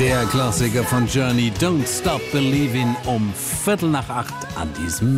Der Klassiker von Journey, Don't Stop Believin', um 7:45 an diesem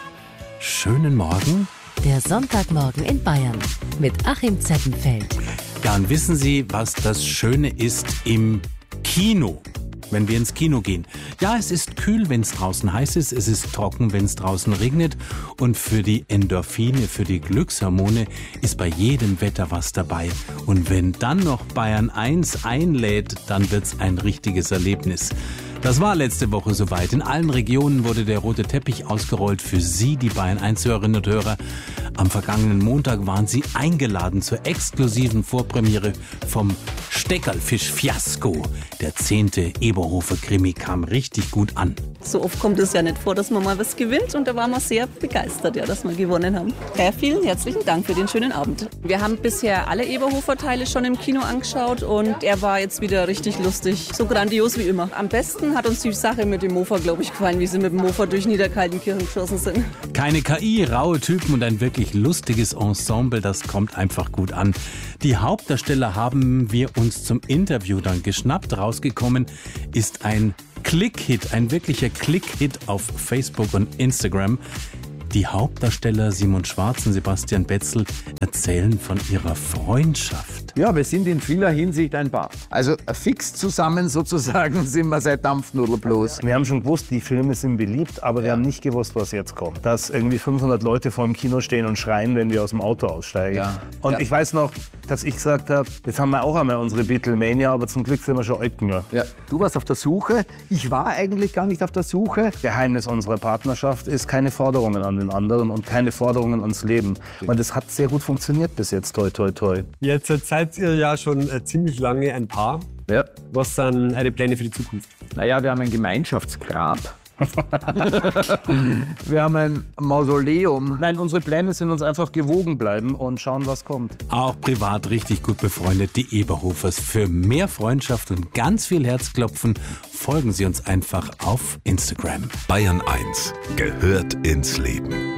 schönen Morgen. Der Sonntagmorgen in Bayern mit Achim Zeppenfeld. Ja, und wissen Sie, was das Schöne ist im Kino, wenn wir ins Kino gehen? Ja, es ist kühl, wenn es draußen heiß ist, es ist trocken, wenn es draußen regnet, und für die Endorphine, für die Glückshormone ist bei jedem Wetter was dabei. Und wenn dann noch Bayern 1 einlädt, dann wird's ein richtiges Erlebnis. Das war letzte Woche soweit. In allen Regionen wurde der rote Teppich ausgerollt für Sie, die Bayern 1 Hörerinnen und Hörer. Am vergangenen Montag waren Sie eingeladen zur exklusiven Vorpremiere vom Steckerlfisch-Fiasko. Der 10. Eberhofer-Krimi kam richtig gut an. So oft kommt es ja nicht vor, dass man mal was gewinnt, und da waren wir sehr begeistert, ja, dass wir gewonnen haben. Vielen herzlichen Dank für den schönen Abend. Wir haben bisher alle Eberhofer-Teile schon im Kino angeschaut und er war jetzt wieder richtig lustig, so grandios wie immer. Am besten hat uns die Sache mit dem Mofa, glaube ich, gefallen, wie sie mit dem Mofa durch Niederkaltenkirchen geschossen sind. Keine KI, raue Typen und ein wirklich lustiges Ensemble, das kommt einfach gut an. Die Hauptdarsteller haben wir uns zum Interview dann geschnappt. Rausgekommen ist ein Klick-Hit, ein wirklicher Klick-Hit auf Facebook und Instagram. Die Hauptdarsteller Simon Schwarz und Sebastian Betzel erzählen von ihrer Freundschaft. Ja, wir sind in vieler Hinsicht ein Paar. Also fix zusammen sozusagen sind wir seit Dampfnudel bloß. Wir haben schon gewusst, die Filme sind beliebt, aber wir haben nicht gewusst, was jetzt kommt. Dass irgendwie 500 Leute vor dem Kino stehen und schreien, wenn wir aus dem Auto aussteigen. Ja. Und ich weiß noch, dass ich gesagt habe, jetzt haben wir auch einmal unsere Beatlemania, aber zum Glück sind wir schon alt genug. Ja. Du warst auf der Suche, ich war eigentlich gar nicht auf der Suche. Geheimnis unserer Partnerschaft ist keine Forderungen an den anderen und keine Forderungen ans Leben. Und das hat sehr gut funktioniert bis jetzt, toi, toi, toi. Jetzt seid ihr ja schon ziemlich lange ein Paar. Ja. Was sind eure Pläne für die Zukunft? Naja, wir haben ein Gemeinschaftsgrab. Wir haben ein Mausoleum. Nein, unsere Pläne sind uns einfach gewogen bleiben und schauen, was kommt. Auch privat richtig gut befreundet, die Eberhofers. Für mehr Freundschaft und ganz viel Herzklopfen folgen Sie uns einfach auf Instagram. Bayern 1 gehört ins Leben.